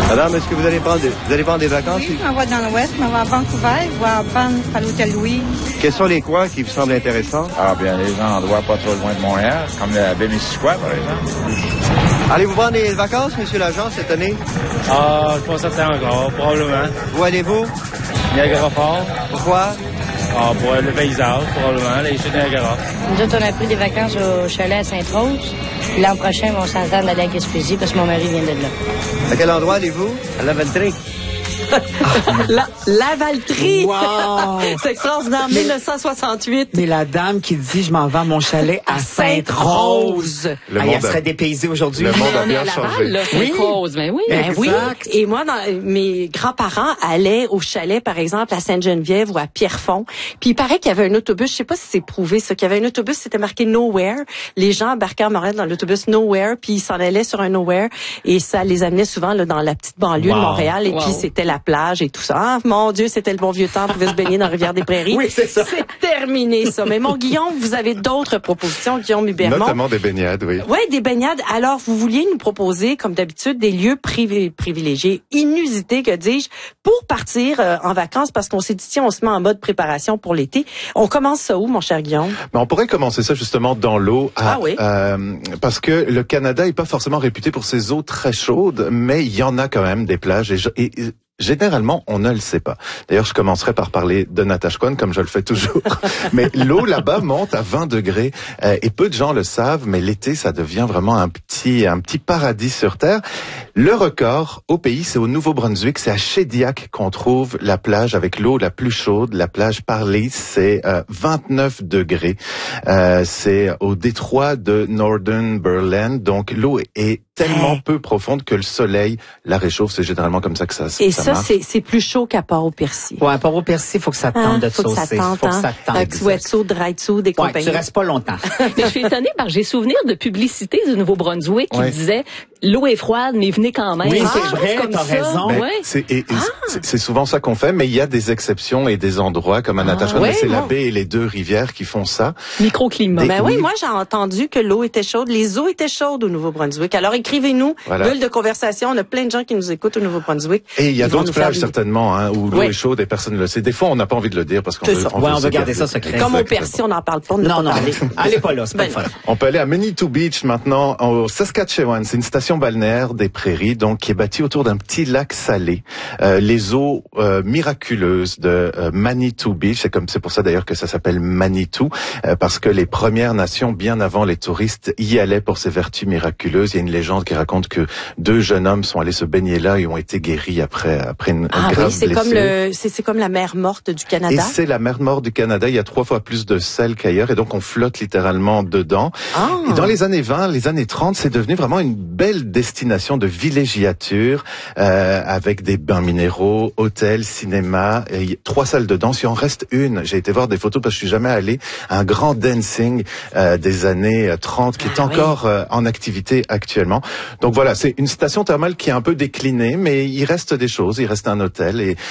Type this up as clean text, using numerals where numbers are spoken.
Madame, est-ce que vous allez prendre des vacances? Oui, je m'en vais dans l'Ouest, je m'en vais à Vancouver, je vais à Banff, à l'Hôtel Louis. Quels sont les coins qui vous semblent intéressants? Ah, bien, les endroits pas trop loin de Montréal, comme la baie Missisquoi, par exemple. Allez-vous prendre des vacances, monsieur l'agent, cette année? Ah, je pense que c'est encore, probablement. Où allez-vous? Niagara Falls. Pourquoi? Ah, pour le paysage, probablement, les chutes Niagara. Nous autres, on a pris des vacances au chalet à Sainte-Rose. L'an prochain, on s'entend d'aller à Gaspésie parce que mon mari vient de là. À quel endroit allez-vous? À la Valtrie. La Valtrie! Wow! C'est extraordinaire, 1968. Mais la dame qui dit, je m'en vais à mon chalet à Sainte-Rose. Elle serait dépaysée aujourd'hui. Le monde a On est bien à Laval, changé. là, Sainte-Rose. Ben oui. Ben oui. Et moi, mes grands-parents allaient au chalet, par exemple, à Sainte-Geneviève ou à Pierrefonds. Puis il paraît qu'il y avait un autobus, je sais pas si c'est prouvé, ça, qu'il y avait un autobus, c'était marqué Nowhere. Les gens embarquaient en Montréal dans l'autobus Nowhere, puis ils s'en allaient sur un Nowhere. Et ça les amenait souvent là, dans la petite banlieue de Montréal. Et puis c'était la plage et tout ça. Ah, mon Dieu, c'était le bon vieux temps. On pouvait se baigner dans la Rivière-des-Prairies. Oui, c'est ça. C'est terminé, ça. Mais mon Guillaume, vous avez d'autres propositions, Guillaume Hubermont. Notamment des baignades, oui. Oui, des baignades. Alors, vous vouliez nous proposer, comme d'habitude, des lieux privilégiés, inusités, que dis-je, pour partir en vacances, parce qu'on s'est dit, tiens, on se met en mode préparation pour l'été. On commence ça où, mon cher Guillaume? Mais on pourrait commencer ça justement dans l'eau. Oui. Parce que le Canada est pas forcément réputé pour ses eaux très chaudes, mais il y en a quand même des plages. Et généralement, on ne le sait pas. D'ailleurs, je commencerai par parler de Natashquan, comme je le fais toujours. Mais l'eau là-bas monte à 20 degrés. Et peu de gens le savent, mais l'été, ça devient vraiment un petit paradis sur Terre. Le record au pays, c'est au Nouveau-Brunswick. C'est à Shediac qu'on trouve la plage avec l'eau la plus chaude. La plage Parley, c'est 29 degrés. C'est au détroit de Northumberland. Donc, l'eau est tellement peu profonde que le soleil la réchauffe. C'est généralement comme ça que ça marche. Et ça, c'est plus chaud qu'à Port-au-Percy. Ouais, à Port-au-Percy, faut que ça tente de te saucer. Faut que ça tente. Avec sweatsuit, dry-suit, des compagnies. Tu restes pas longtemps. Mais je suis étonnée parce que j'ai souvenir de publicités du Nouveau-Brunswick qui disaient l'eau est froide, mais venez quand même. Oui, c'est vrai, t'as raison. C'est souvent ça qu'on fait, mais il y a des exceptions et des endroits comme à Natashquan, mais c'est la baie et les deux rivières qui font ça. Microclimat. Ben oui, moi j'ai entendu que l'eau était chaude, les eaux étaient chaudes au Nouveau-Brunswick. Alors écrivez-nous, bulle de conversation, on a plein de gens qui nous écoutent au Nouveau-Brunswick. Et il y a d'autres plages certainement où l'eau est chaude et personne ne le sait. Des fois, on n'a pas envie de le dire parce qu'on veut garder ça secret. Comme au Percy, on n'en parle pas. Non, allez pas là, c'est pas fun. On peut aller à Manitou Beach maintenant, au Saskatchewan. C'est une station balnéaire des prairies, donc qui est bâtie autour d'un petit lac salé. Les eaux miraculeuses de Manitou Beach, c'est pour ça d'ailleurs que ça s'appelle Manitou, parce que les Premières Nations, bien avant les touristes, y allaient pour ces vertus miraculeuses. Il y a une légende qui raconte que 2 jeunes hommes sont allés se baigner là et ont été guéris après une grave blessure. C'est comme la mer morte du Canada. Et c'est la mer morte du Canada. Il y a 3 fois plus de sel qu'ailleurs et donc on flotte littéralement dedans. Et dans les années 20, les années 30, c'est devenu vraiment une belle destination de villégiature avec des bains minéraux, hôtels, cinéma, et 3 salles de danse. Il en reste une. J'ai été voir des photos parce que je suis jamais allé. Un grand dancing des années 30 qui est encore en activité actuellement. Donc voilà, c'est une station thermale qui est un peu déclinée, mais il reste des choses. Il reste un hôtel et